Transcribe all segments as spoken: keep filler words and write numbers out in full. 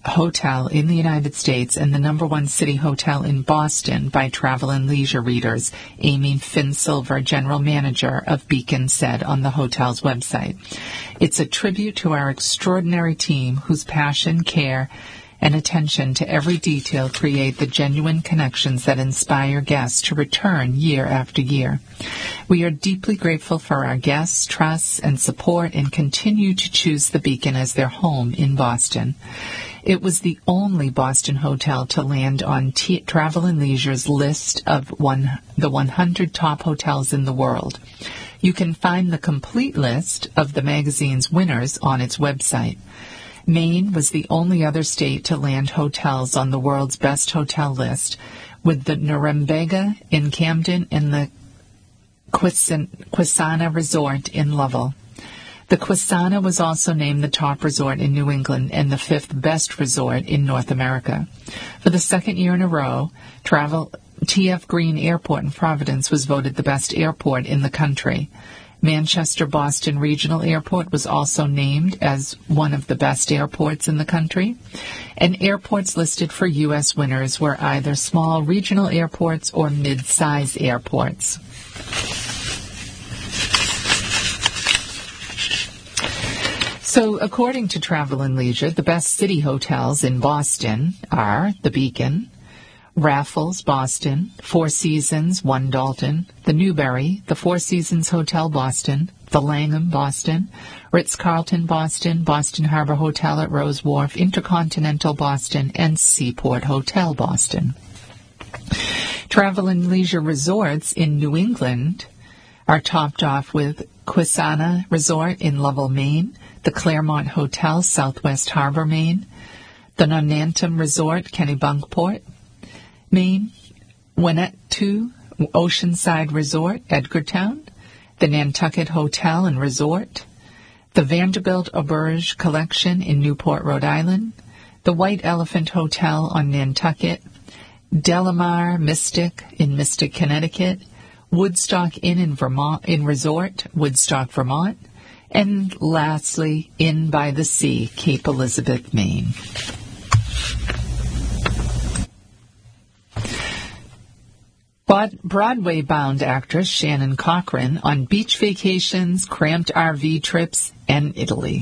hotel in the United States and the number one city hotel in Boston by Travel and Leisure readers, Amy Finn Silver, general manager of Beacon, said on the hotel's website. It's a tribute to our extraordinary team whose passion, care, and attention to every detail create the genuine connections that inspire guests to return year after year. We are deeply grateful for our guests' trust and support and continue to choose the Beacon as their home in Boston. It was the only Boston hotel to land on T- Travel and Leisure's list of one, the one hundred top hotels in the world. You can find the complete list of the magazine's winners on its website. Maine was the only other state to land hotels on the world's best hotel list, with the Norumbega in Camden and the Quisana Resort in Lovell. The Quisana was also named the top resort in New England and the fifth best resort in North America. For the second year in a row, Travel T F Green Airport in Providence was voted the best airport in the country. Manchester-Boston Regional Airport was also named as one of the best airports in the country. And airports listed for U S winners were either small regional airports or mid-size airports. So, according to Travel and Leisure, the best city hotels in Boston are the Beacon, Raffles, Boston, Four Seasons, One Dalton, the Newberry, the Four Seasons Hotel, Boston, the Langham, Boston, Ritz-Carlton, Boston, Boston Harbor Hotel at Rose Wharf, Intercontinental, Boston, and Seaport Hotel, Boston. Travel and Leisure resorts in New England are topped off with Quisana Resort in Lovell, Maine, the Claremont Hotel, Southwest Harbor, Maine, the Nonantum Resort, Kennebunkport, Maine, Winnettu Oceanside Resort, Edgartown, the Nantucket Hotel and Resort, the Vanderbilt Auberge Collection in Newport, Rhode Island, the White Elephant Hotel on Nantucket, Delamar Mystic in Mystic, Connecticut, Woodstock Inn in Vermont in Resort, Woodstock, Vermont, and lastly, Inn by the Sea, Cape Elizabeth, Maine. Broadway-bound actress Shannon Cochran on beach vacations, cramped R V trips, and Italy.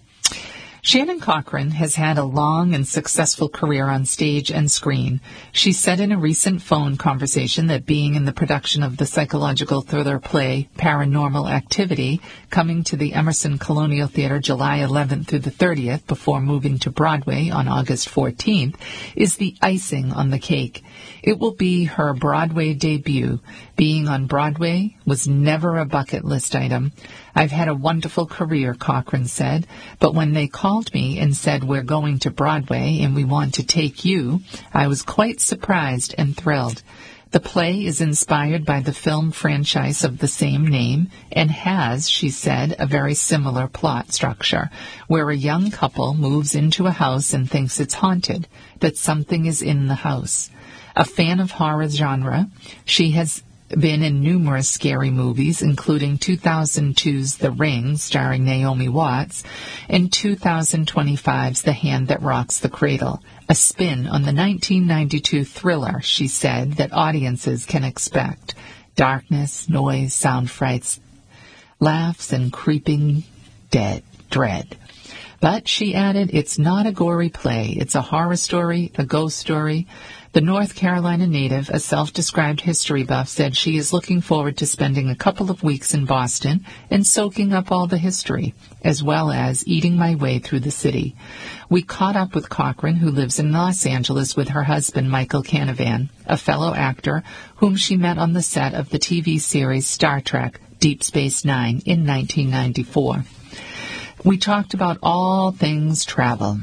Shannon Cochran has had a long and successful career on stage and screen. She said in a recent phone conversation that being in the production of the psychological thriller play Paranormal Activity, coming to the Emerson Colonial Theater July eleventh through the thirtieth before moving to Broadway on August fourteenth, is the icing on the cake. It will be her Broadway debut. Being on Broadway was never a bucket list item. I've had a wonderful career, Cochran said, but when they called me and said, we're going to Broadway and we want to take you, I was quite surprised and thrilled. The play is inspired by the film franchise of the same name and has, she said, a very similar plot structure, where a young couple moves into a house and thinks it's haunted, that something is in the house. A fan of horror genre, she has been in numerous scary movies, including two thousand two's The Ring, starring Naomi Watts, and two thousand twenty-five's The Hand That Rocks the Cradle, a spin on the nineteen ninety-two thriller, she said, that audiences can expect. Darkness, noise, sound frights, laughs, and creeping dead dread. But, she added, it's not a gory play. It's a horror story, a ghost story. The North Carolina native, a self-described history buff, said she is looking forward to spending a couple of weeks in Boston and soaking up all the history, as well as eating my way through the city. We caught up with Cochran, who lives in Los Angeles with her husband, Michael Canavan, a fellow actor whom she met on the set of the T V series Star Trek Deep Space Nine in nineteen ninety-four. We talked about all things travel.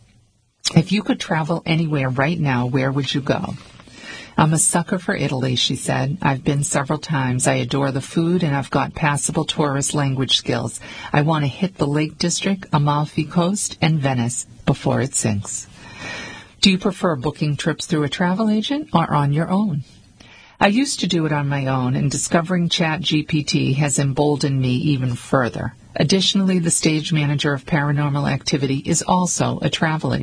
If you could travel anywhere right now, where would you go? I'm a sucker for Italy, she said. I've been several times. I adore the food, and I've got passable tourist language skills. I want to hit the Lake District, Amalfi Coast, and Venice before it sinks. Do you prefer booking trips through a travel agent or on your own? I used to do it on my own, and discovering ChatGPT has emboldened me even further. Additionally, the stage manager of Paranormal Activity is also a travel agent.